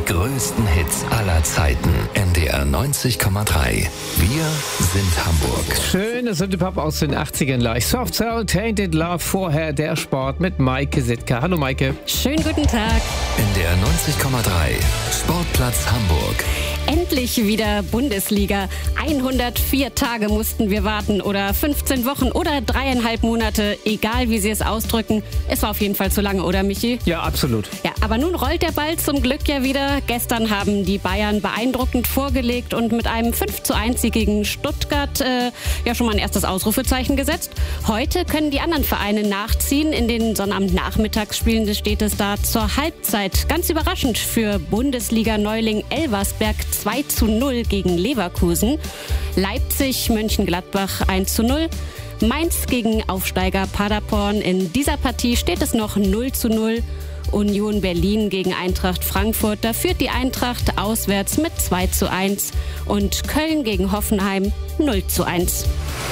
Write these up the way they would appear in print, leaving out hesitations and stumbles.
größten Hits aller Zeiten. NDR 90,3. Wir sind Hamburg. Schöne Synthie-Pop aus den 80ern like Soft Cell, Tainted Love. Vorher der Sport mit Maike Sitka. Hallo Maike. Schönen guten Tag. NDR 90,3. Sportplatz Hamburg. Endlich wieder Bundesliga. 104 Tage mussten wir warten oder 15 Wochen oder 3,5 Monate, egal wie Sie es ausdrücken. Es war auf jeden Fall zu lange, oder Michi? Ja, absolut. Ja, aber nun rollt der Ball zum Glück ja wieder. Gestern haben die Bayern beeindruckend vorgelegt und mit einem 5:1 gegen Stuttgart ja schon mal ein erstes Ausrufezeichen gesetzt. Heute können die anderen Vereine nachziehen. In den Sonnabend-Nachmittagsspielen steht es da zur Halbzeit. Ganz überraschend für Bundesliga-Neuling Elversberg 2:0 gegen Leverkusen. Leipzig, Mönchengladbach 1:0. Mainz gegen Aufsteiger Paderborn. In dieser Partie steht es noch 0:0. Union Berlin gegen Eintracht Frankfurt. Da führt die Eintracht auswärts mit 2:1. Und Köln gegen Hoffenheim 0:1.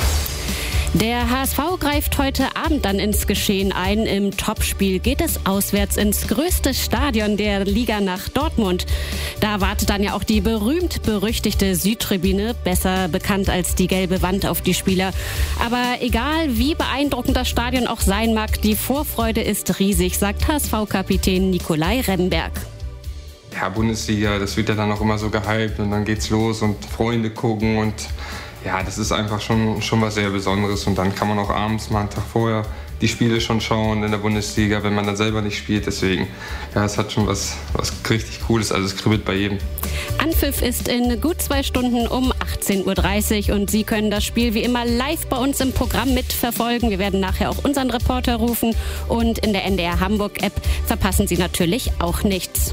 Der HSV greift heute Abend dann ins Geschehen ein. Im Topspiel geht es auswärts ins größte Stadion der Liga nach Dortmund. Da wartet dann ja auch die berühmt-berüchtigte Südtribüne, besser bekannt als die gelbe Wand auf die Spieler. Aber egal, wie beeindruckend das Stadion auch sein mag, die Vorfreude ist riesig, sagt HSV-Kapitän Nikolai Remberg. Ja, Bundesliga, das wird ja dann auch immer so gehypt und dann geht's los und Freunde gucken und ja, das ist einfach schon was sehr Besonderes und dann kann man auch abends mal einen Tag vorher die Spiele schon schauen in der Bundesliga, wenn man dann selber nicht spielt. Deswegen, ja, es hat schon was richtig Cooles, also es kribbelt bei jedem. Anpfiff ist in gut 2 Stunden um 18:30 Uhr und Sie können das Spiel wie immer live bei uns im Programm mitverfolgen. Wir werden nachher auch unseren Reporter rufen und in der NDR Hamburg App verpassen Sie natürlich auch nichts.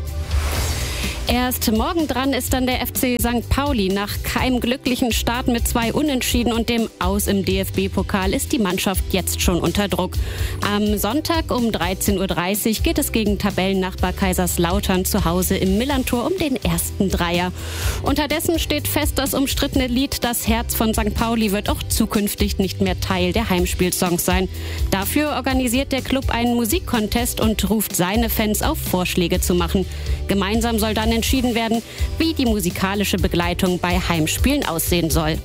Erst morgen dran ist dann der FC St. Pauli. Nach keinem glücklichen Start mit 2 Unentschieden und dem Aus im DFB-Pokal ist die Mannschaft jetzt schon unter Druck. Am Sonntag um 13:30 Uhr geht es gegen Tabellennachbar Kaiserslautern zu Hause im Millerntor um den ersten Dreier. Unterdessen steht fest, das umstrittene Lied Das Herz von St. Pauli wird auch zukünftig nicht mehr Teil der Heimspielsongs sein. Dafür organisiert der Club einen Musikcontest und ruft seine Fans auf, Vorschläge zu machen. Gemeinsam soll dann entschieden werden, wie die musikalische Begleitung bei Heimspielen aussehen soll.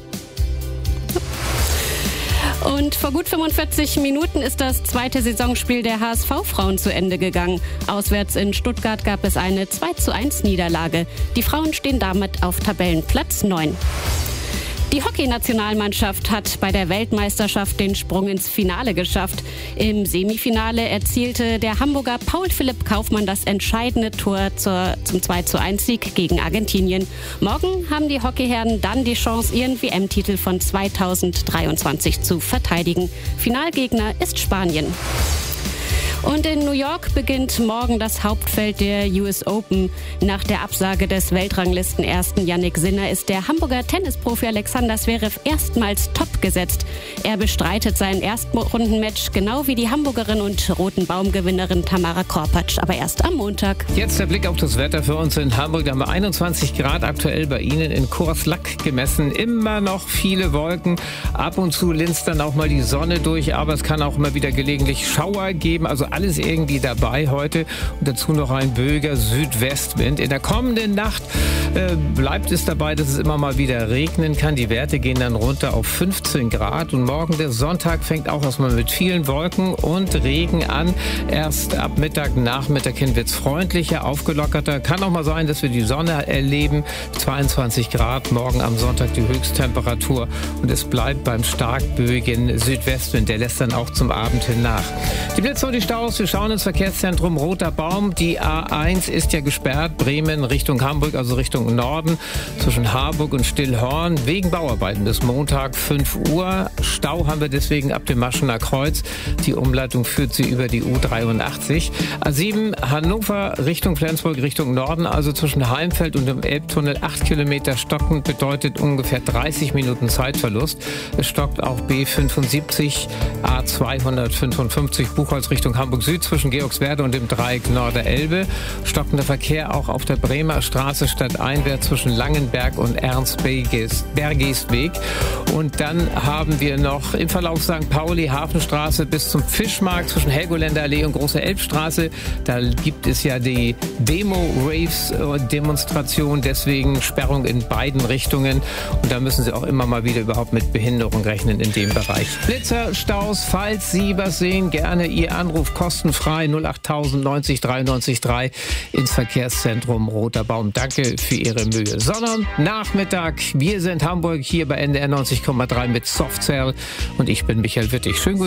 Und vor gut 45 Minuten ist das zweite Saisonspiel der HSV-Frauen zu Ende gegangen. Auswärts in Stuttgart gab es eine 2:1 Niederlage. Die Frauen stehen damit auf Tabellenplatz 9. Die Hockeynationalmannschaft hat bei der Weltmeisterschaft den Sprung ins Finale geschafft. Im Semifinale erzielte der Hamburger Paul-Philipp Kaufmann das entscheidende Tor zum 2:1-Sieg gegen Argentinien. Morgen haben die Hockeyherren dann die Chance, ihren WM-Titel von 2023 zu verteidigen. Finalgegner ist Spanien. Und in New York beginnt morgen das Hauptfeld der US Open. Nach der Absage des Weltranglisten-Ersten Jannik Sinner ist der Hamburger Tennisprofi Alexander Zverev erstmals top gesetzt. Er bestreitet sein Erstrundenmatch genau wie die Hamburgerin und Roten Baum-Gewinnerin Tamara Korpatsch, aber erst am Montag. Jetzt der Blick auf das Wetter für uns in Hamburg. Da haben wir 21 Grad aktuell bei Ihnen in Korslack gemessen. Immer noch viele Wolken. Ab und zu linst dann auch mal die Sonne durch, aber es kann auch immer wieder gelegentlich Schauer geben. Also alles irgendwie dabei heute und dazu noch ein böiger Südwestwind. In der kommenden Nacht bleibt es dabei, dass es immer mal wieder regnen kann. Die Werte gehen dann runter auf 15 Grad und morgen der Sonntag fängt auch erstmal mit vielen Wolken und Regen an. Erst ab Mittag, Nachmittag hin wird es freundlicher, aufgelockerter. Kann auch mal sein, dass wir die Sonne erleben. 22 Grad, morgen am Sonntag die Höchsttemperatur und es bleibt beim stark böigen Südwestwind. Der lässt dann auch zum Abend hin nach. Die Blitze und die Staus, wir schauen ins Verkehrszentrum Roter Baum. Die A1 ist ja gesperrt, Bremen Richtung Hamburg, also Richtung Norden, zwischen Harburg und Stillhorn, wegen Bauarbeiten bis Montag 5 Uhr. Stau haben wir deswegen ab dem Maschener Kreuz. Die Umleitung führt sie über die U83. A7 Hannover Richtung Flensburg, Richtung Norden, also zwischen Heimfeld und dem Elbtunnel 8 Kilometer stocken, bedeutet ungefähr 30 Minuten Zeitverlust. Es stockt auch B75, A255 Buchholz Richtung Hamburg Hamburg Süd zwischen Georgswerde und dem Dreieck Norderelbe. Stockender Verkehr auch auf der Bremer Straße stadteinwärts zwischen Langenberg und Ernst-Bergestweg. Und dann haben wir noch im Verlauf St. Pauli Hafenstraße bis zum Fischmarkt zwischen Helgoländer Allee und Große Elbstraße. Da gibt es ja die Demo-Raves-Demonstration, deswegen Sperrung in beiden Richtungen. Und da müssen Sie auch immer mal wieder überhaupt mit Behinderung rechnen in dem Bereich. Blitzerstaus, falls Sie was sehen, gerne Ihr Anruf kostenfrei 08000 90 93 3 ins Verkehrszentrum Roter Baum. Danke für Ihre Mühe. Sonnabendnachmittag. Wir sind Hamburg hier bei NDR 90,3 mit Softcell und ich bin Michael Wittig. Schönen guten